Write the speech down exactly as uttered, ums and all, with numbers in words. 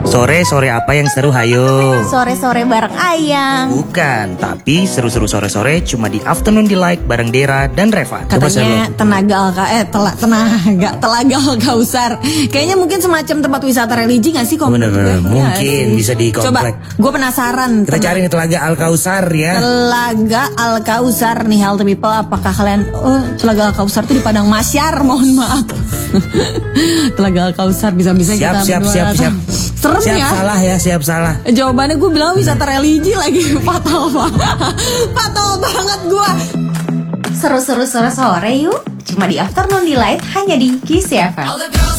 Sore-sore apa yang seru, hayo? Sore-sore bareng Ayang. Bukan, tapi seru-seru sore-sore cuma di Afternoon Delight bareng Dera dan Reva. Katanya tenaga alka eh tela, tenaga telaga Alkausar. Kayaknya mungkin semacam tempat wisata religi nggak sih komplek? Bener-bener, Ya, mungkin ya, bisa di komplek. Coba, gue penasaran. Kita cari nih Telaga Alkausar ya. Telaga Alkausar nih healthy people. Apakah kalian? Oh, Telaga Alkausar tuh di Padang Masyar. Mohon maaf. Telaga Alkausar bisa-bisa Siap, kita siap, berdua siap, datang. siap. Serem Siap ya? salah ya, siap salah. Jawabannya gue bilang wisata religi lagi. Fatal banget. Fatal banget gue. Seru-seru sore-sore yuk. Cuma di Afternoon Delight hanya di Kiss F M.